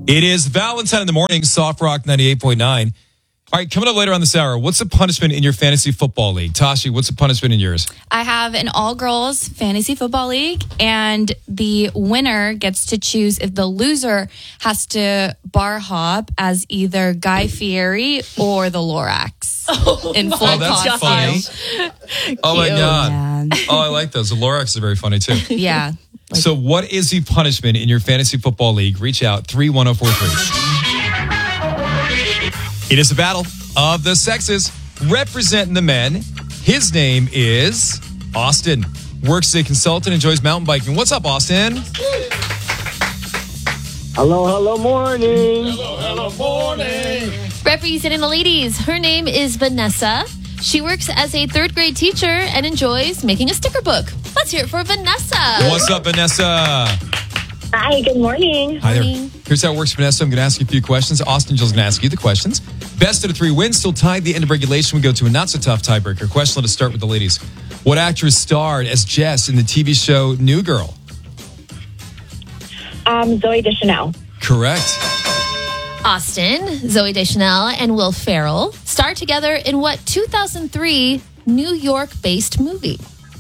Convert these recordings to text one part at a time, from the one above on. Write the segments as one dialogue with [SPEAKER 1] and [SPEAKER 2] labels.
[SPEAKER 1] It is Valentine in the morning, Soft Rock 98.9. All right, coming up later on this hour, what's the punishment in your fantasy football league? Tashi, what's the punishment in yours?
[SPEAKER 2] I have an all-girls fantasy football league, and the winner gets to choose if the loser has to bar hop as either Guy Fieri or the Lorax in full
[SPEAKER 1] that's
[SPEAKER 2] costume.
[SPEAKER 1] funny. Oh, my God.
[SPEAKER 2] Yeah.
[SPEAKER 1] Oh, I like those. The Lorax are very funny, too.
[SPEAKER 2] Yeah.
[SPEAKER 1] So what is the punishment in your fantasy football league? Reach out, 31043. It is a battle of the sexes representing the men. His name is Austin. Works as a consultant, enjoys mountain biking. What's up, Austin?
[SPEAKER 3] Hello, morning.
[SPEAKER 4] Hello, morning.
[SPEAKER 5] Representing the ladies, her name is Vanessa. She works as a third grade teacher and enjoys making a sticker book. Let's hear it for Vanessa.
[SPEAKER 1] What's up, Vanessa?
[SPEAKER 6] Hi, good morning.
[SPEAKER 1] Hi there. Here's how it works, Vanessa. I'm going to ask you a few questions. Austin Jill's going to ask you the questions. Best of the three wins. Still tied. The end of regulation. We go to a not-so-tough tiebreaker question. Let us start with the ladies. What actress starred as Jess in the TV show New Girl?
[SPEAKER 6] Zoe Deschanel.
[SPEAKER 1] Correct.
[SPEAKER 5] Austin, Zoe Deschanel, and Will Ferrell starred together in what 2003 New York-based movie?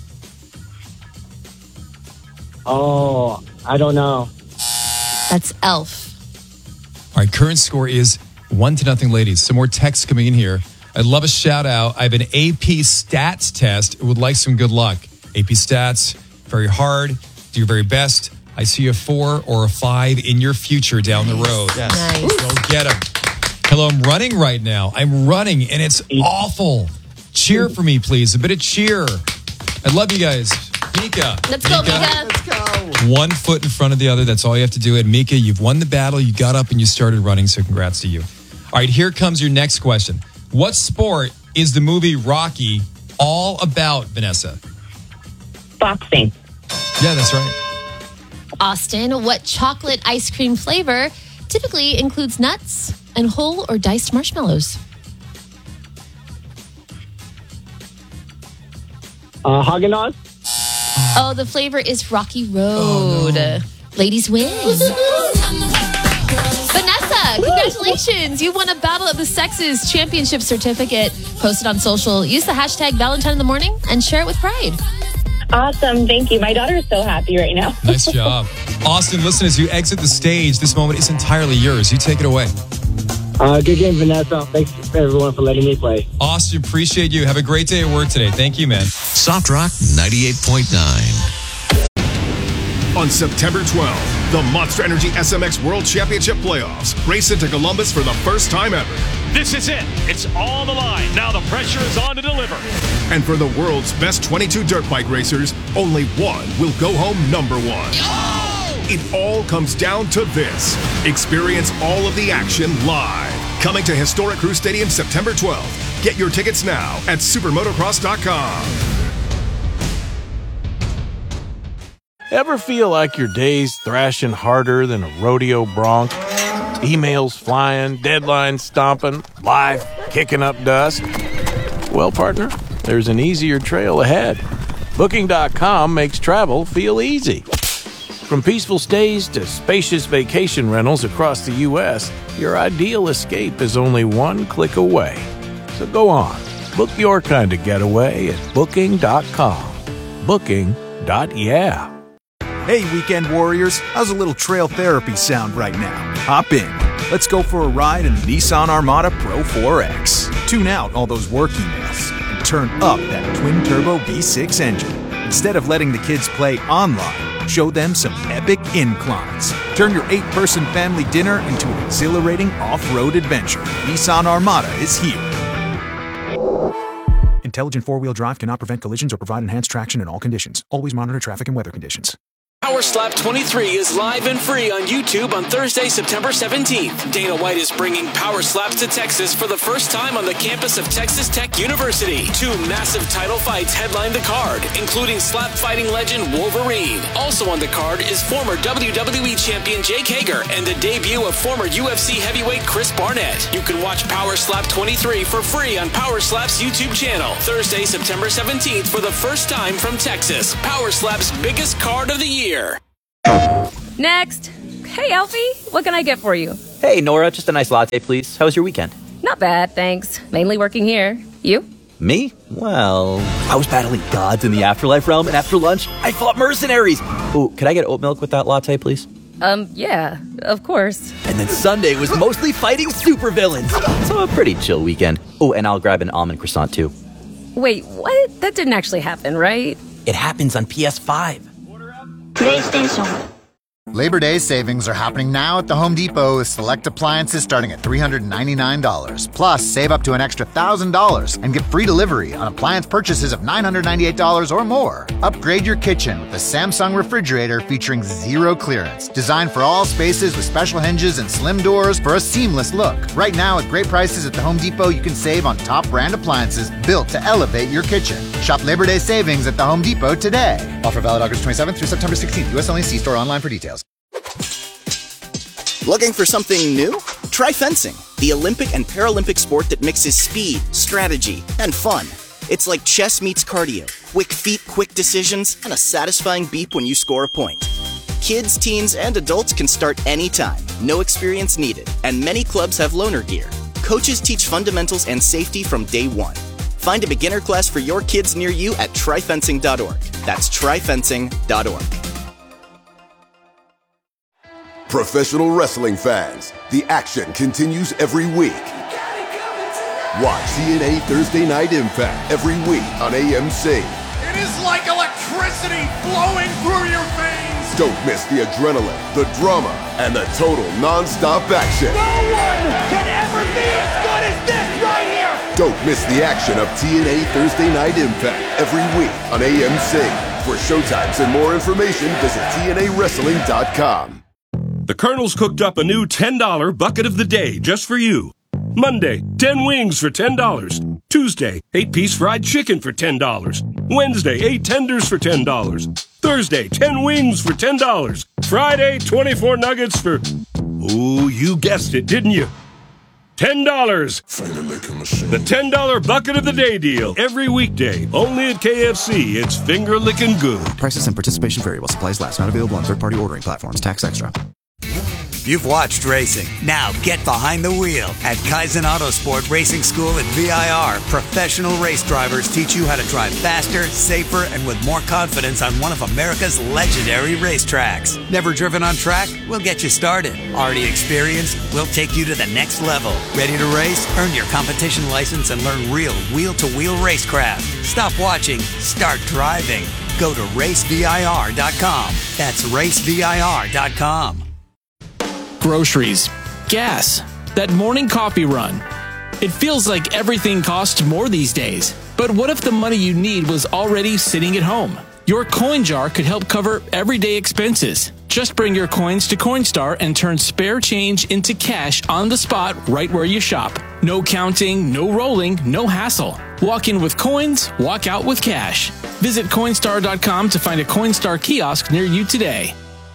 [SPEAKER 3] Oh, I don't know.
[SPEAKER 5] That's Elf.
[SPEAKER 1] All right, current score is 1-0, ladies. Some more texts coming in here. I'd love a shout out. I have an AP Stats test. Would like some good luck. AP Stats, very hard. Do your very best. I see a 4 or a 5 in your future down the road.
[SPEAKER 4] Yes.
[SPEAKER 5] Nice.
[SPEAKER 1] Go get them. Hello, I'm running right now. I'm running, and it's awful. Cheer for me, please. A bit of cheer. I love you guys. Mika.
[SPEAKER 5] Let's go, Mika.
[SPEAKER 4] Let's go.
[SPEAKER 1] 1 foot in front of the other. That's all you have to do. And Mika, you've won the battle. You got up and you started running, so congrats to you. All right, here comes your next question. What sport is the movie Rocky all about, Vanessa?
[SPEAKER 6] Boxing.
[SPEAKER 1] Yeah, that's right.
[SPEAKER 5] Austin, what chocolate ice cream flavor typically includes nuts and whole or diced marshmallows?
[SPEAKER 3] Haagen-Dazs?
[SPEAKER 5] Oh, the flavor is Rocky Road. Ladies win. Vanessa, congratulations. You won a Battle of the Sexes championship certificate. Post it on social. Use the hashtag Valentine in the morning and share it with pride.
[SPEAKER 6] Awesome. Thank you. My daughter is so happy right now.
[SPEAKER 1] Nice job. Austin, listen, as you exit the stage, this moment is entirely yours. You take it away.
[SPEAKER 3] Good game, Vanessa. Thanks everyone for letting me play.
[SPEAKER 1] Austin, appreciate you. Have a great day at work today. Thank you, man.
[SPEAKER 7] Soft Rock 98.9.
[SPEAKER 8] On September 12th, the Monster Energy SMX World Championship Playoffs race into Columbus for the first time ever.
[SPEAKER 9] This is it. It's on the line. Now the pressure is on to deliver.
[SPEAKER 8] And for the world's best 22 dirt bike racers, only one will go home number one. It all comes down to this. Experience all of the action live. Coming to Historic Crew Stadium September 12th. Get your tickets now at supermotocross.com.
[SPEAKER 10] Ever feel like your day's thrashing harder than a rodeo bronc? Emails flying, deadlines stomping, life kicking up dust? Well, partner, there's an easier trail ahead. Booking.com makes travel feel easy. From peaceful stays to spacious vacation rentals across the U.S., your ideal escape is only one click away. So go on, book your kind of getaway at Booking.com. Booking.yeah.
[SPEAKER 11] Hey, weekend warriors, how's a little trail therapy sound right now? Hop in. Let's go for a ride in the Nissan Armada Pro 4X. Tune out all those work emails and turn up that twin-turbo V6 engine. Instead of letting the kids play online, show them some epic inclines. Turn your 8-person family dinner into an exhilarating off-road adventure. Nissan Armada is here. Intelligent four-wheel drive cannot prevent collisions or provide enhanced traction in all conditions. Always monitor traffic and weather conditions.
[SPEAKER 12] Power Slap 23 is live and free on YouTube on Thursday, September 17th. Dana White is bringing Power Slaps to Texas for the first time on the campus of Texas Tech University. 2 massive title fights headline the card, including slap fighting legend Wolverine. Also on the card is former WWE champion Jake Hager and the debut of former UFC heavyweight Chris Barnett. You can watch Power Slap 23 for free on Power Slap's YouTube channel. Thursday, September 17th for the first time from Texas. Power Slap's biggest card of the year.
[SPEAKER 2] Next,
[SPEAKER 13] Hey, Alfie. What can I get for you?
[SPEAKER 14] Hey, Nora, just a nice latte, please. How was your weekend?
[SPEAKER 13] Not bad, thanks. Mainly working here. You?
[SPEAKER 14] Me? Well, I was battling gods in the afterlife realm, and after lunch, I fought mercenaries. Oh, could I get oat milk with that latte, please?
[SPEAKER 13] Yeah, of course.
[SPEAKER 14] And then Sunday was mostly fighting supervillains. So a pretty chill weekend. Oh, and I'll grab an almond croissant, too.
[SPEAKER 13] Wait, what? That didn't actually happen, right?
[SPEAKER 14] It happens on PS5.
[SPEAKER 15] PlayStation. Labor Day savings are happening now at the Home Depot with select appliances starting at $399. Plus, save up to an extra $1,000 and get free delivery on appliance purchases of $998 or more. Upgrade your kitchen with the Samsung refrigerator featuring zero clearance. Designed for all spaces with special hinges and slim doors for a seamless look. Right now, with great prices at the Home Depot, you can save on top brand appliances built to elevate your kitchen. Shop Labor Day savings at the Home Depot today. Offer valid August 27th through September 16th. U.S. only. See store online for details.
[SPEAKER 16] Looking for something new? Try fencing, the Olympic and Paralympic sport that mixes speed, strategy, and fun. It's like chess meets cardio, quick feet, quick decisions, and a satisfying beep when you score a point. Kids, teens, and adults can start anytime, no experience needed, and many clubs have loaner gear. Coaches teach fundamentals and safety from day one. Find a beginner class for your kids near you at tryfencing.org. That's tryfencing.org.
[SPEAKER 17] Professional wrestling fans, the action continues every week. Watch TNA Thursday Night Impact every week on AMC.
[SPEAKER 4] It is like electricity flowing through your veins.
[SPEAKER 17] Don't miss the adrenaline, the drama, and the total non-stop action.
[SPEAKER 4] No one can ever be as good as this right here.
[SPEAKER 17] Don't miss the action of TNA Thursday Night Impact every week on AMC. For showtimes and more information, visit TNAWrestling.com.
[SPEAKER 18] The Colonel's cooked up a new $10 bucket of the day just for you. Monday, 10 wings for $10. Tuesday, 8-piece fried chicken for $10. Wednesday, 8 tenders for $10. Thursday, 10 wings for $10. Friday, 24 nuggets for... Oh, you guessed it, didn't you? $10. The $10 bucket of the day deal. Every weekday. Only at KFC. It's finger licking good.
[SPEAKER 19] Prices and participation vary while supplies last. Not available on third-party ordering platforms. Tax extra.
[SPEAKER 20] You've watched racing. Now get behind the wheel. At Kaizen Autosport Racing School at VIR, professional race drivers teach you how to drive faster, safer, and with more confidence on one of America's legendary racetracks. Never driven on track? We'll get you started. Already experienced? We'll take you to the next level. Ready to race? Earn your competition license and learn real wheel-to-wheel racecraft. Stop watching. Start driving. Go to racevir.com. That's racevir.com.
[SPEAKER 21] Groceries, gas, that morning coffee run. It feels like everything costs more these days. But what if the money you need was already sitting at home? Your coin jar could help cover everyday expenses. Just bring your coins to Coinstar and turn spare change into cash on the spot right where you shop. No counting, no rolling, no hassle. Walk in with coins, walk out with cash. Visit Coinstar.com to find a Coinstar kiosk near you today.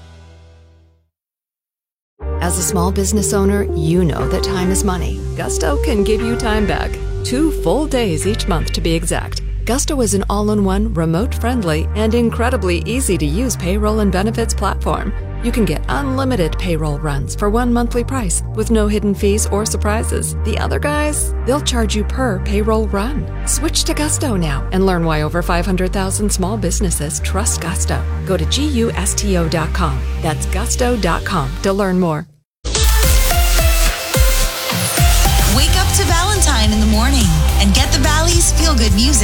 [SPEAKER 22] As a small business owner, you know that time is money. Gusto can give you time back. 2 full days each month to be exact. Gusto is an all-in-one, remote-friendly, and incredibly easy-to-use payroll and benefits platform. You can get unlimited payroll runs for one monthly price with no hidden fees or surprises. The other guys, they'll charge you per payroll run. Switch to Gusto now and learn why over 500,000 small businesses trust Gusto. Go to GUSTO.com. That's gusto.com to learn more.
[SPEAKER 23] Wake up to Valentine in the morning and get the Valley's feel-good music.